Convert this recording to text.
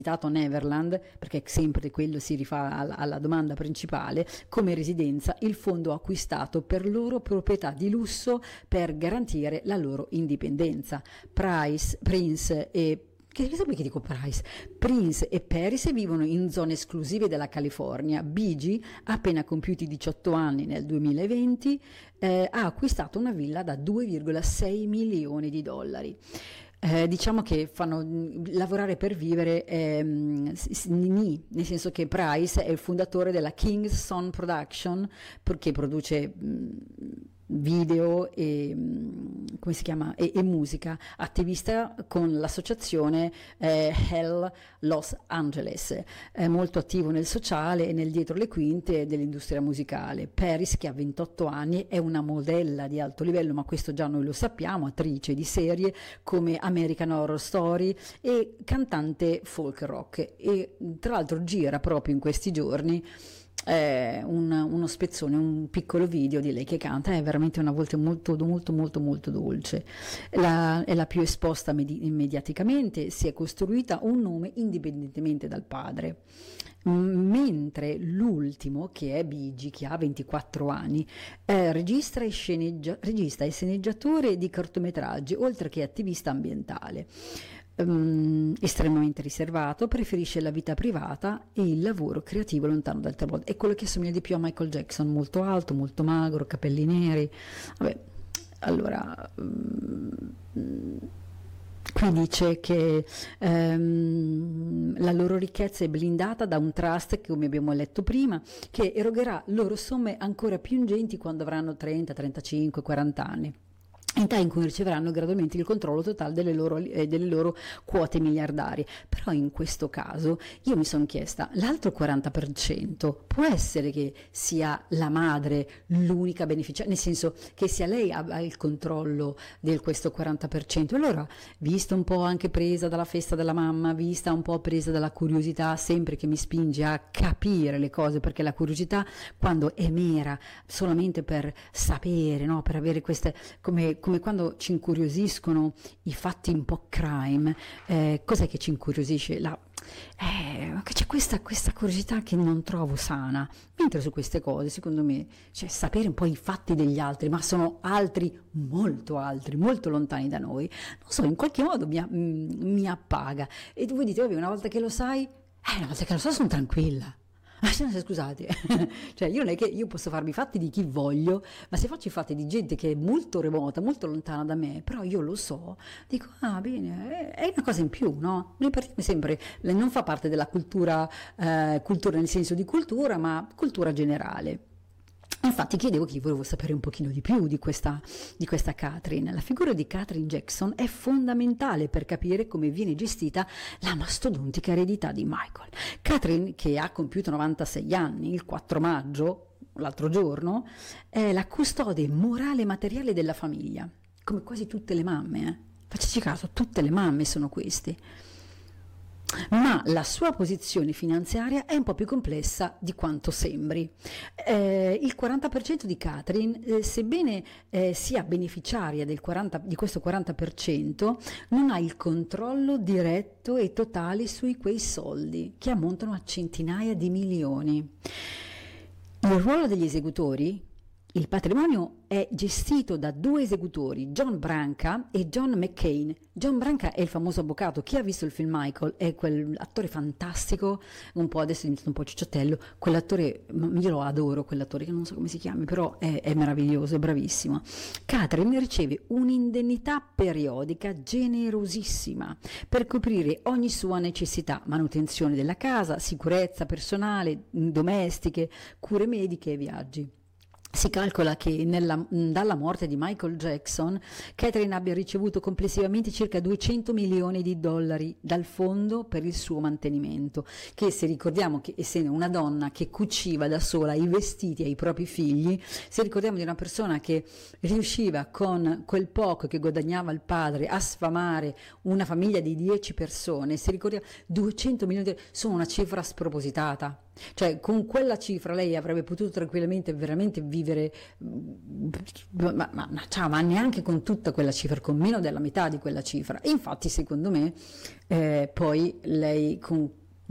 Neverland, perché sempre quello si rifà alla domanda principale, come residenza, il fondo ha acquistato per loro proprietà di lusso per garantire la loro indipendenza. Prince e Paris vivono in zone esclusive della California. Bigi, appena compiuti 18 anni nel 2020, ha acquistato una villa da 2,6 milioni di dollari. Diciamo che fanno lavorare per vivere, nel senso che Price è il fondatore della King's Son Production, che produce video e come si chiama e musica, attivista con l'associazione Hell Los Angeles, è molto attivo nel sociale e nel dietro le quinte dell'industria musicale. Paris, che ha 28 anni, è una modella di alto livello, ma questo già noi lo sappiamo, attrice di serie come American Horror Story e cantante folk rock, e tra l'altro gira proprio in questi giorni uno spezzone, un piccolo video di lei che canta. È veramente una voce molto molto molto molto dolce, è la più esposta mediaticamente, si è costruita un nome indipendentemente dal padre, mentre l'ultimo, che è Bigi, che ha 24 anni, è regista e sceneggiatore di cortometraggi, oltre che attivista ambientale. Estremamente riservato, preferisce la vita privata e il lavoro creativo lontano dal tabloid. È quello che assomiglia di più a Michael Jackson, molto alto, molto magro, capelli neri. Vabbè, allora qui dice che la loro ricchezza è blindata da un trust, che, come abbiamo letto prima, che erogherà loro somme ancora più ingenti quando avranno 30, 35, 40 anni, in età in cui riceveranno gradualmente il controllo totale delle loro quote miliardarie. Però in questo caso io mi sono chiesta, l'altro 40% può essere che sia la madre l'unica beneficiaria, nel senso che sia lei ha il controllo di questo 40%. Allora, vista un po' anche presa dalla festa della mamma, vista un po' presa dalla curiosità, sempre che mi spinge a capire le cose, perché la curiosità, quando è mera solamente per sapere, no? Per avere queste, come quando ci incuriosiscono i fatti un po' crime, cos'è che ci incuriosisce? Che c'è questa curiosità che non trovo sana, mentre su queste cose, secondo me, cioè, sapere un po' i fatti degli altri, ma sono altri, molto lontani da noi, non so, in qualche modo mi appaga. E voi dite, vabbè, una volta che lo sai, sono tranquilla. Scusate, cioè io non è che io posso farmi i fatti di chi voglio, ma se faccio i fatti di gente che è molto remota, molto lontana da me, però io lo so, dico, bene, è una cosa in più, no? Noi partiamo sempre, non fa parte della cultura nel senso di cultura, ma cultura generale. Infatti chiedevo che io volevo sapere un pochino di più di questa Catherine. La figura di Catherine Jackson è fondamentale per capire come viene gestita la mastodontica eredità di Michael. Catherine, che ha compiuto 96 anni il 4 maggio, l'altro giorno, è la custode morale e materiale della famiglia, come quasi tutte le mamme. Facciaci caso, tutte le mamme sono queste. Ma la sua posizione finanziaria è un po' più complessa di quanto sembri. Il 40% di Catherine, sebbene sia beneficiaria di questo 40%, non ha il controllo diretto e totale quei soldi, che ammontano a centinaia di milioni. Il ruolo degli esecutori. Il patrimonio è gestito da due esecutori, John Branca e John McCain. John Branca è il famoso avvocato. Chi ha visto il film Michael è quell'attore fantastico, un po' adesso è diventato un po' cicciottello, quell'attore, io lo adoro, quell'attore che non so come si chiami, però è meraviglioso, è bravissimo. Catherine riceve un'indennità periodica generosissima per coprire ogni sua necessità: manutenzione della casa, sicurezza personale, domestiche, cure mediche e viaggi. Si calcola che dalla morte di Michael Jackson, Catherine abbia ricevuto complessivamente circa 200 milioni di dollari dal fondo per il suo mantenimento, che, se ricordiamo che, essendo una donna che cuciva da sola i vestiti ai propri figli, se ricordiamo di una persona che riusciva con quel poco che guadagnava il padre a sfamare una famiglia di 10 persone, se ricordiamo 200 milioni di dollari, sono una cifra spropositata. Cioè con quella cifra lei avrebbe potuto tranquillamente veramente vivere, cioè, ma neanche con tutta quella cifra, con meno della metà di quella cifra. E infatti secondo me poi lei con